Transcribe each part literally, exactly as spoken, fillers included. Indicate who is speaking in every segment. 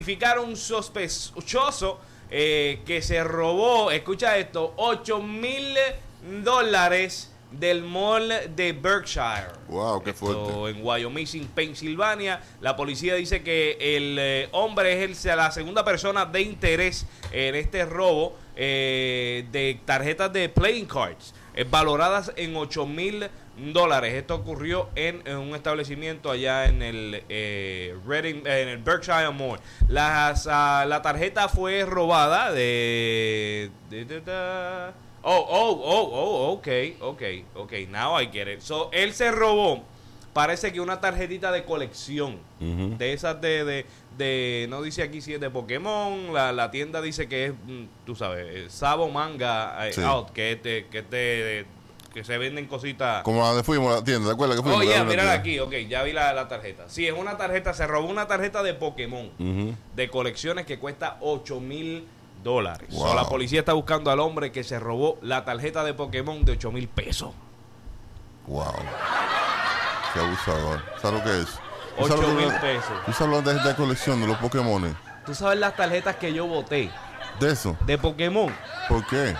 Speaker 1: Identificaron un sospechoso eh, que se robó, escucha esto, ocho mil dólares del mall de Berkshire.
Speaker 2: Wow, qué fuerte.
Speaker 1: Esto en Wyoming, Pensilvania. La policía dice que el eh, hombre es el, la segunda persona de interés en este robo eh, de tarjetas de playing cards eh, valoradas en ocho mil dólares. Esto ocurrió en, en un establecimiento allá en el eh, Reading, en el Berkshire Mall. Las, uh, la tarjeta fue robada de, de, de, de oh, oh, oh, oh, ok, ok, ok, now I get it. So, él se robó, parece que una tarjetita de colección, uh-huh. de esas de, de, de, no dice aquí si es de Pokémon, la, la tienda dice que es, tú sabes, Sabo Manga eh, sí. Out, que es de, que es de, de que se venden cositas.
Speaker 2: Como la de fuimos a la tienda, ¿te acuerdas que fuimos?
Speaker 1: Oye, oh, mírala aquí, ok, ya vi la, la tarjeta. Sí, es una tarjeta, se robó una tarjeta de Pokémon, uh-huh. de colecciones que cuesta ocho mil dólares. Wow. So, la policía está buscando al hombre que se robó la tarjeta de Pokémon de ocho mil pesos.
Speaker 2: Wow. Qué abusador. ¿Sabes lo que es?
Speaker 1: ocho mil pesos.
Speaker 2: ¿Tú sabes la tarjeta de colección de los Pokémon?
Speaker 1: ¿Tú sabes las tarjetas que yo boté?
Speaker 2: ¿De eso?
Speaker 1: De Pokémon.
Speaker 2: ¿Por qué?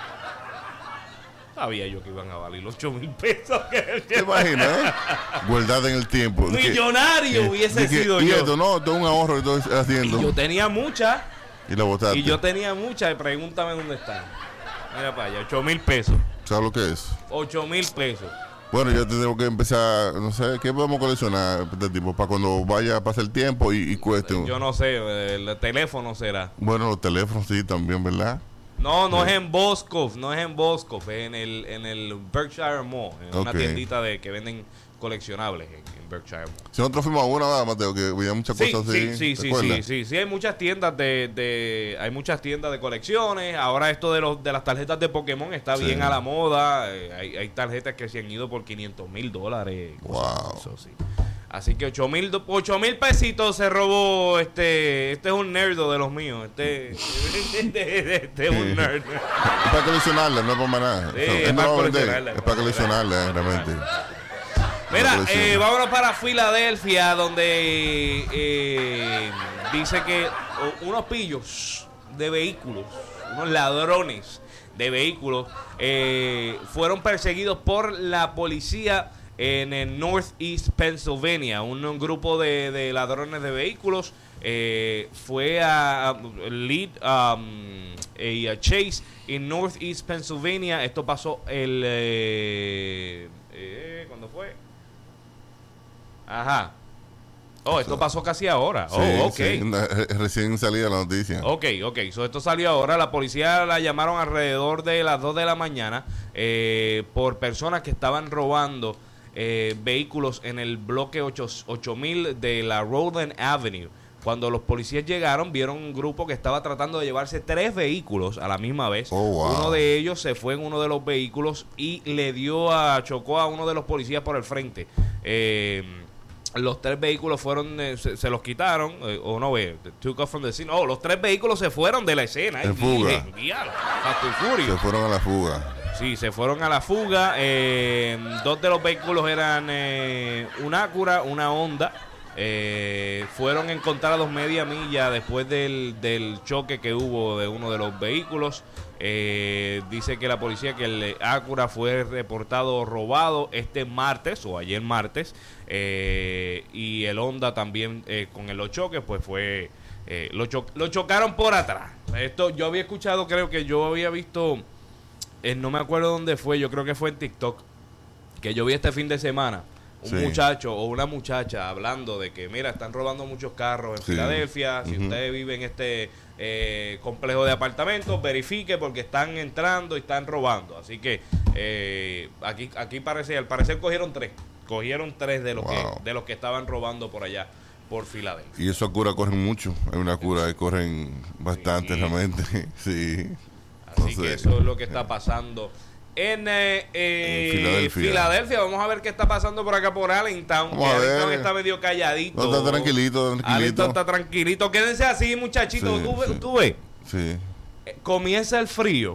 Speaker 1: Sabía yo que iban a valer ocho mil pesos.
Speaker 2: ¿Te imaginas, eh? Guardada en el tiempo.
Speaker 1: Millonario que, hubiese
Speaker 2: que,
Speaker 1: sido
Speaker 2: y
Speaker 1: yo.
Speaker 2: Esto, no, esto es un ahorro que estoy haciendo.
Speaker 1: Y yo tenía muchas.
Speaker 2: Y la botaste.
Speaker 1: Y yo tenía muchas. Pregúntame dónde están. Mira para allá, ocho mil pesos.
Speaker 2: ¿Sabes lo que es?
Speaker 1: ocho mil pesos.
Speaker 2: Bueno, yo tengo que empezar, no sé, ¿qué podemos coleccionar de tipo para cuando vaya a pasar el tiempo y, y cueste?
Speaker 1: Yo no sé, el teléfono será.
Speaker 2: Bueno, los teléfonos sí también, ¿verdad?
Speaker 1: No, no sí. es en Boscov, no es en Boscov, es en el, en el Berkshire Mall, en okay. una tiendita de que venden coleccionables en, en Berkshire Mall.
Speaker 2: Si nosotros fuimos a una, ¿verdad, Mateo? Que había muchas
Speaker 1: sí,
Speaker 2: cosas
Speaker 1: sí,
Speaker 2: así.
Speaker 1: Sí, sí, sí, sí, sí, hay muchas tiendas de, de, hay muchas tiendas de colecciones. Ahora esto de los de las tarjetas de Pokémon está sí. bien a la moda. Eh, hay, hay tarjetas que se han ido por quinientos mil dólares.
Speaker 2: Wow.
Speaker 1: Eso, sí. Así que ocho mil pesitos se robó este este es un nerdo de los míos. Este, este, este es un nerd.
Speaker 2: Es para coleccionarla, no es para nada.
Speaker 1: Sí, es, es, para coleccionarla,
Speaker 2: es para coleccionarla, eh, realmente.
Speaker 1: Mira, eh, vámonos para Filadelfia, donde eh, dice que unos pillos de vehículos, unos ladrones de vehículos, eh, fueron perseguidos por la policía en el Northeast Pennsylvania. Un, un grupo de, de ladrones de vehículos eh, fue a, a lead um, a, a chase en Northeast Pennsylvania. Esto pasó el eh, eh, ¿cuándo fue? Ajá. Oh, esto pasó casi ahora.
Speaker 2: Sí,
Speaker 1: oh, ok.
Speaker 2: Sí, recién salida la noticia.
Speaker 1: Ok, ok. So, esto salió ahora. La policía la llamaron alrededor de las dos de la mañana eh, por personas que estaban robando Eh, vehículos en el bloque ocho mil de la Roland Avenue. Cuando los policías llegaron, vieron un grupo que estaba tratando de llevarse tres vehículos a la misma vez.
Speaker 2: Oh, wow.
Speaker 1: Uno de ellos se fue en uno de los vehículos y le dio a chocó a uno de los policías por el frente. Eh, los tres vehículos fueron eh, se, se los quitaron eh, o no ve took off from the scene. Oh, los tres vehículos se fueron de la escena.
Speaker 2: En fuga.
Speaker 1: Se
Speaker 2: fueron a la fuga.
Speaker 1: Sí, se fueron a la fuga. Eh, dos de los vehículos eran eh, un Acura, una Honda. Eh, fueron encontrados media milla después del, del choque que hubo de uno de los vehículos. Eh, dice que la policía que el Acura fue reportado robado este martes o ayer martes. Eh, y el Honda también eh, con el los choques, pues fue... Eh, lo, cho- lo chocaron por atrás. Esto yo había escuchado, creo que yo había visto... Eh, no me acuerdo dónde fue, yo creo que fue en TikTok, que yo vi este fin de semana un sí. muchacho o una muchacha hablando de que, mira, están robando muchos carros en sí. Filadelfia. Si uh-huh. usted vive en este eh, complejo de apartamentos, verifique porque están entrando y están robando. Así que eh, aquí aquí parece, al parecer cogieron tres, cogieron tres de los wow. que de los que estaban robando por allá por Filadelfia.
Speaker 2: Y esos curas corren mucho, hay una cura que corren bastante sí. realmente, sí.
Speaker 1: Así Entonces, que eso es lo que está pasando en, eh, eh, en Filadelfia. Filadelfia. Vamos a ver qué está pasando por acá por Allentown. Allentown está medio calladito.
Speaker 2: No, está tranquilito, tranquilito.
Speaker 1: Allentown está tranquilito. Quédense así, muchachitos. Sí, tú, sí. tú ves.
Speaker 2: Sí.
Speaker 1: Comienza el frío.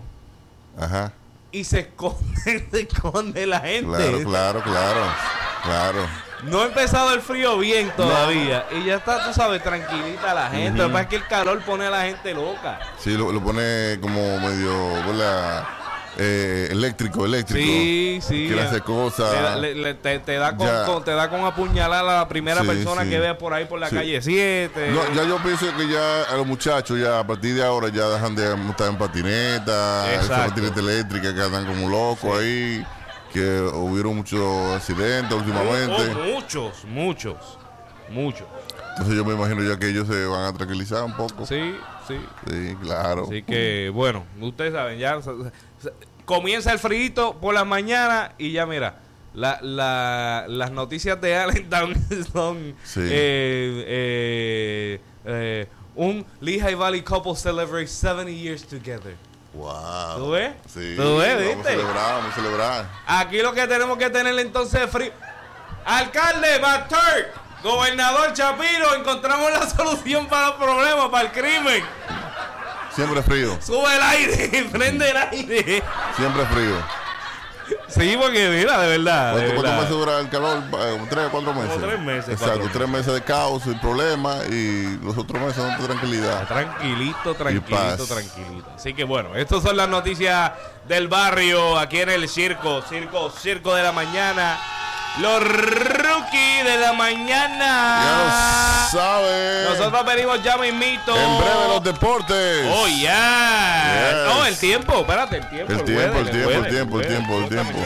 Speaker 2: Ajá.
Speaker 1: Y se esconde, se esconde la gente.
Speaker 2: Claro, claro, claro. Claro.
Speaker 1: No ha empezado el frío bien todavía. No. Y ya está, tú sabes, tranquilita la gente. Uh-huh. Lo que pasa es que el calor pone a la gente loca.
Speaker 2: Sí, lo, lo pone como medio, ¿verdad? Eh, eléctrico, eléctrico.
Speaker 1: Sí, sí.
Speaker 2: Quiere hacer cosas.
Speaker 1: Le, le, te, te, da con, con, te da con apuñalar a la primera sí, persona sí. que vea por ahí por la sí. calle siete.
Speaker 2: No, ya yo pienso que ya a los muchachos, ya a partir de ahora, ya dejan de montar en patineta, esa patineta eléctrica que andan como locos sí. ahí. Que hubieron muchos accidentes últimamente.
Speaker 1: Oh, oh, muchos, muchos, muchos.
Speaker 2: Entonces yo me imagino ya que ellos se van a tranquilizar un poco.
Speaker 1: Sí, sí.
Speaker 2: Sí, claro.
Speaker 1: Así que, bueno, ustedes saben, ya comienza el frío por las mañanas y ya mira, la, la, las noticias de Allentown son sí. eh, eh, eh, un Lehigh Valley couple celebrates seventy years together.
Speaker 2: Wow.
Speaker 1: ¿Tú ves?
Speaker 2: Sí.
Speaker 1: ¿Tú ves, viste?
Speaker 2: Vamos a celebrar, vamos a celebrar.
Speaker 1: Aquí lo que tenemos que tener entonces es frío. Alcalde Matt Turk, gobernador Shapiro, encontramos la solución para los problemas, para el crimen.
Speaker 2: Siempre frío.
Speaker 1: Sube el aire, prende el aire.
Speaker 2: Siempre frío.
Speaker 1: Sí, porque mira, de verdad.
Speaker 2: ¿Cuánto,
Speaker 1: de
Speaker 2: ¿cuánto
Speaker 1: verdad.
Speaker 2: meses dura el calor? ¿Tres o cuatro meses?
Speaker 1: Como tres meses.
Speaker 2: Exacto,
Speaker 1: cuatro
Speaker 2: tres meses de caos y problemas y los otros meses son de tranquilidad.
Speaker 1: Tranquilito, tranquilito, tranquilito. Así que bueno, estas son las noticias del barrio aquí en el circo, circo, circo de la mañana. Los rookies de la mañana.
Speaker 2: Ya lo saben.
Speaker 1: Nosotros venimos ya mismito.
Speaker 2: En breve los deportes.
Speaker 1: Oh, ya. Yeah. Yes. No, el tiempo. Espérate, el tiempo.
Speaker 2: El,
Speaker 1: el
Speaker 2: tiempo,
Speaker 1: weather,
Speaker 2: el tiempo, el tiempo, el tiempo, el tiempo.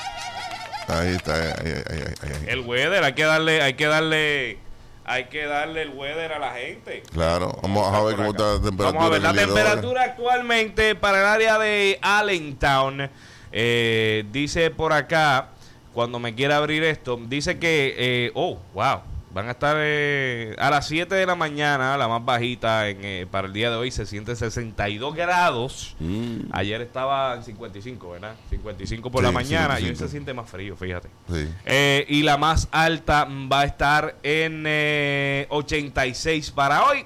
Speaker 2: Ahí está. Ahí, ahí, ahí, ahí.
Speaker 1: El weather, hay que darle, hay que darle, hay que darle el weather a la gente.
Speaker 2: Claro. Vamos a ver cómo está la temperatura.
Speaker 1: Vamos a ver la temperatura actualmente para el área de Allentown. Eh, dice por acá. Cuando me quiera abrir esto, dice que, eh, oh, wow, van a estar eh, a las siete de la mañana, la más bajita en, eh, para el día de hoy, se siente sesenta y dos grados. Mm. Ayer estaba en cincuenta y cinco, ¿verdad? cincuenta y cinco por sí, la mañana cincuenta y cinco. Y hoy se siente más frío, fíjate.
Speaker 2: Sí.
Speaker 1: Eh, y la más alta va a estar en eh, ochenta y seis para hoy.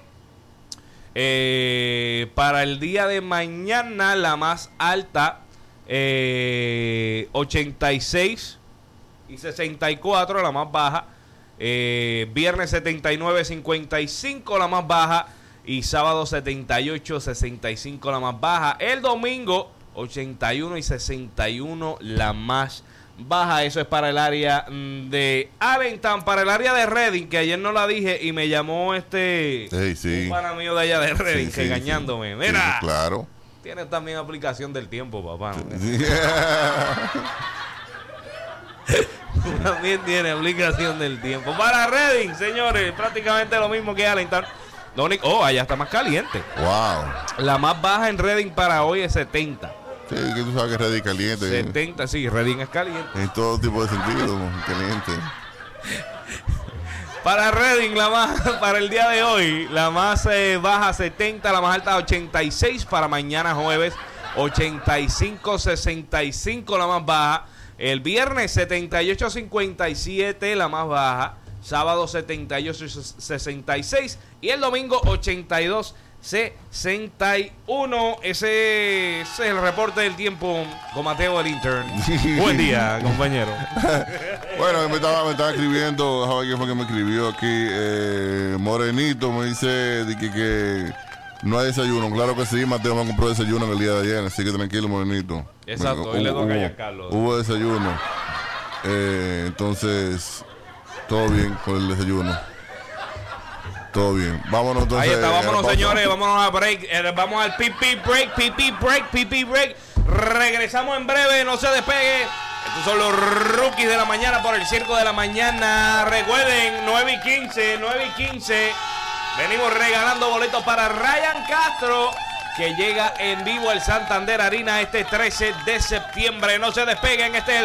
Speaker 1: Eh, para el día de mañana, la más alta, eh, ochenta y seis. Y sesenta y cuatro la más baja. Eh, viernes setenta y nueve, cincuenta y cinco la más baja. Y sábado setenta y ocho, sesenta y cinco la más baja. El domingo ochenta y uno y sesenta y uno la más baja. Eso es para el área de Allentown. Para el área de Reading, que ayer no la dije y me llamó este
Speaker 2: hey, sí.
Speaker 1: un pana mío de allá de Reading,
Speaker 2: sí,
Speaker 1: regañándome.
Speaker 2: Sí,
Speaker 1: Mira,
Speaker 2: sí, claro.
Speaker 1: Tiene también aplicación del tiempo, papá, ¿no?
Speaker 2: Sí.
Speaker 1: También tiene aplicación del tiempo. Para Reading, señores, prácticamente lo mismo que Allentown. Oh, allá está más caliente.
Speaker 2: Wow.
Speaker 1: La más baja en Reading para hoy es setenta.
Speaker 2: Sí, que tú sabes que Reading es caliente.
Speaker 1: setenta, sí, Reading es caliente.
Speaker 2: En todo tipo de sentido, caliente.
Speaker 1: Para Reading, la más para el día de hoy, la más eh, baja setenta, la más alta ochenta y seis. Para mañana jueves ochenta y cinco, sesenta y cinco la más baja. El viernes setenta y ocho, cincuenta y siete la más baja. Sábado setenta y ocho, sesenta y seis. Y el domingo ochenta y dos, sesenta y uno. Ese, ese es el reporte del tiempo con Mateo el Intern. Buen día, compañero.
Speaker 2: Bueno, me estaba, me estaba escribiendo, a ver quién fue que me escribió aquí. Eh, Morenito me dice que, que no hay desayuno. Claro que sí, Mateo me compró desayuno en el día de ayer, así que tranquilo, Morenito.
Speaker 1: Exacto, hoy le toca a Giancarlo.
Speaker 2: Hubo desayuno. Eh, entonces, todo bien con el desayuno. Todo bien. Vámonos entonces.
Speaker 1: Ahí está, vámonos señores, vámonos a break. Eh, vamos al pipí break, pipí break, pipí break. Regresamos en breve, no se despegue. Estos son los rookies de la mañana por el circo de la mañana. Recuerden, nueve y quince, nueve y quince. Venimos regalando boletos para Ryan Castro, que llega en vivo al Santander Arena este trece de septiembre. No se despeguen, este es el